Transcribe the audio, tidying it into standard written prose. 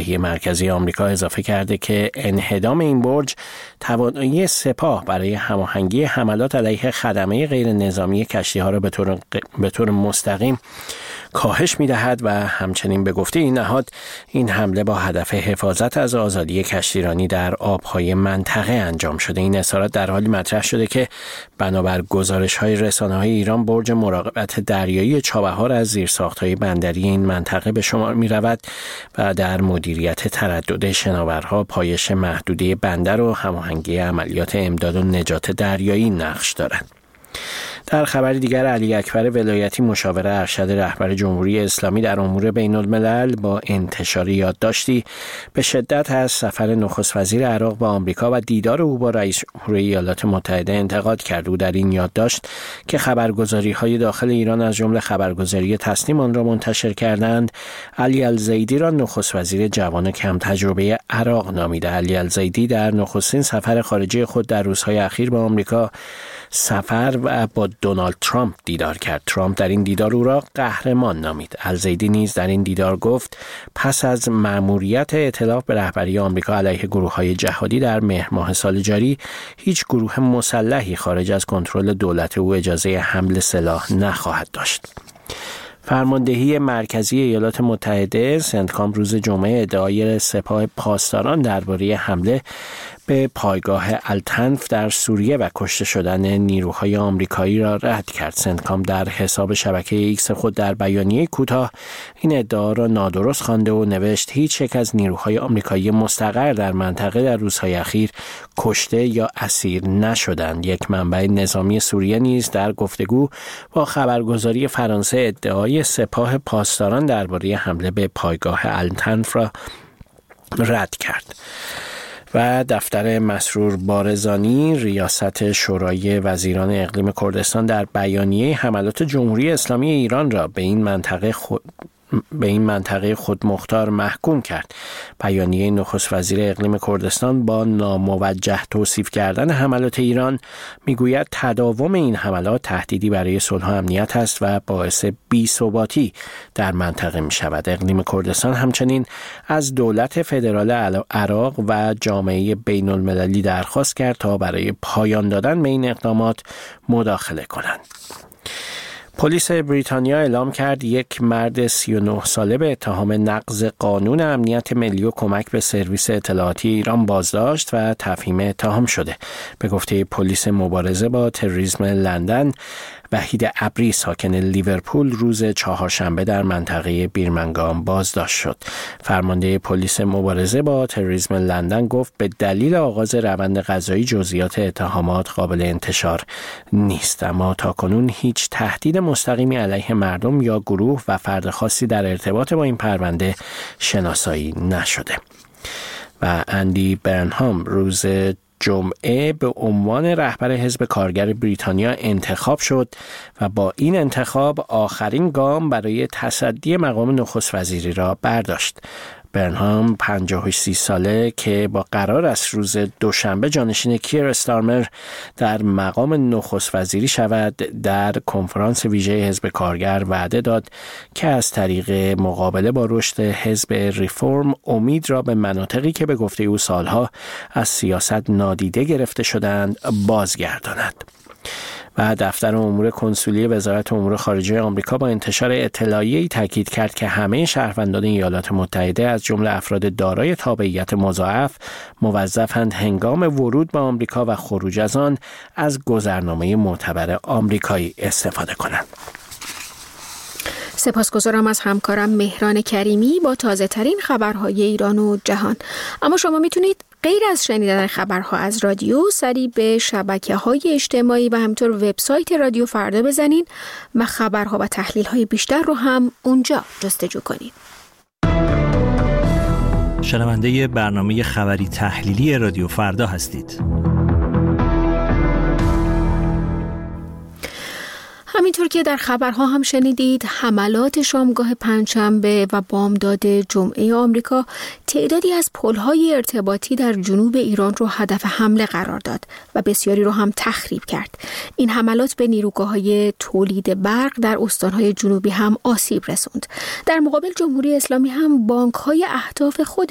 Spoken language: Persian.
فرماندهی مرکزی آمریکا اضافه کرده که انهدام این برج توانایی سپاه برای هماهنگی حملات علیه خدمه غیر نظامی کشتی‌ها را به طور مستقیم کاهش می‌دهد و همچنین به گفته این نهاد این حمله با هدف حفاظت از آزادی کشتیرانی در آب‌های منطقه انجام شده. این اظهارات در حالی مطرح شده که بنابر گزارش‌های رسانه‌های ایران برج مراقبت دریایی چابهار از زیرساخت‌های بندری این منطقه به شمار می‌رود و در مدیریت تردد شناورها، پایش محدوده بندر و هماهنگی عملیات امداد و نجات دریایی نقش دارد. در خبر دیگر علی اکبر ولایتی مشاور ارشد رهبر جمهوری اسلامی در امور بین الملل با انتشار یادداشتی به شدت از سفر نخست وزیر عراق به آمریکا و دیدار او با رئیس جمهوری ایالات متحده انتقاد کرد. او در این یادداشت که خبرگزاری‌های داخل ایران از جمله خبرگزاری تسنیم آن را منتشر کردند، علی الزیدی را نخست وزیر جوان کم تجربه عراق نامیده. علی الزیدی در نخستین سفر خارجی خود در روزهای اخیر به آمریکا سفر و با دونالد ترامپ دیدار کرد. ترامپ در این دیدار او را قهرمان نامید. الزیدی نیز در این دیدار گفت پس از مأموریت ائتلاف به رهبری آمریکا علیه گروه‌های جهادی در مهر ماه سال جاری، هیچ گروه مسلحی خارج از کنترل دولت او اجازه حمل سلاح نخواهد داشت. فرماندهی مرکزی ایالات متحده سنتکام روز جمعه ادعای سپاه پاسداران درباره حمله به پایگاه التنف در سوریه و کشته شدن نیروهای آمریکایی را رد کرد. سنتکام در حساب شبکه ایکس خود در بیانیه کوتاه این ادعا را نادرست خوانده و نوشت هیچ یک از نیروهای آمریکایی مستقر در منطقه در روزهای اخیر کشته یا اسیر نشدند. یک منبع نظامی سوریه نیز در گفتگو با خبرگزاری فرانسه ادعای سپاه پاسداران درباره حمله به پایگاه التنف را رد کرد. و دفتر مسرور بارزانی ریاست شورای وزیران اقلیم کردستان در بیانیه حملات جمهوری اسلامی ایران را به این منطقه خودمختار محکوم کرد. بیانیه نخست وزیر اقلیم کردستان با ناموجه توصیف کردن حملات ایران میگوید تداوم این حملات تهدیدی برای صلح و امنیت است و باعث بی‌ثباتی در منطقه می شود. اقلیم کردستان همچنین از دولت فدرال عراق و جامعه بین المللی درخواست کرد تا برای پایان دادن به این اقدامات مداخله کنند. پلیس بریتانیا اعلام کرد یک مرد 39 ساله به اتهام نقض قانون امنیت ملی و کمک به سرویس اطلاعاتی ایران بازداشت و تفهیم اتهام شده. به گفته پلیس مبارزه با تروریسم لندن، وحید ابری ساکن لیورپول روز چهارشنبه در منطقه بیرمنگام بازداشت شد. فرمانده پلیس مبارزه با تروریسم لندن گفت به دلیل آغاز روند قضایی جزئیات اتهامات قابل انتشار نیست، اما تاکنون هیچ تهدید مستقیمی علیه مردم یا گروه و فرد خاصی در ارتباط با این پرونده شناسایی نشده. و اندی برنهام روز جمعه به عنوان رهبر حزب کارگر بریتانیا انتخاب شد و با این انتخاب آخرین گام برای تصدی مقام نخست وزیری را برداشت. برنهام 53 ساله که با قرار است روز دوشنبه جانشین کیر استارمر در مقام نخست وزیری شود، در کنفرانس ویژه حزب کارگر وعده داد که از طریق مقابله با رشد حزب ریفورم امید را به مناطقی که به گفته او سالها از سیاست نادیده گرفته شدند بازگرداند. و دفتر امور کنسولی وزارت امور خارجه آمریکا با انتشار اطلاعیه‌ای تاکید کرد که همه شهروندان ایالات متحده از جمله افراد دارای تابعیت مضاعف موظفند هنگام ورود به آمریکا و خروج از آن از گذرنامه معتبر آمریکایی استفاده کنند. سپاسگزارم از همکارم مهران کریمی با تازه ترین خبرهای ایران و جهان. اما شما میتونید غیر از شنیدن خبرها از رادیو، سری به شبکه‌های اجتماعی و همینطور وبسایت رادیو فردا بزنین و خبرها و تحلیل‌های بیشتر رو هم اونجا جستجو کنین. شنونده برنامه خبری تحلیلی رادیو فردا هستید. همینطور که در خبرها هم شنیدید، حملات شامگاه پنجشنبه و بامداد جمعه آمریکا تعدادی از پل‌های ارتباطی در جنوب ایران رو هدف حمله قرار داد و بسیاری رو هم تخریب کرد. این حملات به نیروگاه‌های تولید برق در استان‌های جنوبی هم آسیب رسوند. در مقابل جمهوری اسلامی هم بانک‌های اهداف خود